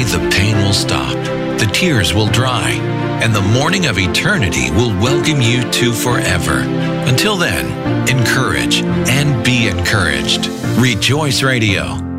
The pain will stop, the tears will dry, and the morning of eternity will welcome you to forever. Until then, encourage and be encouraged. Rejoice Radio.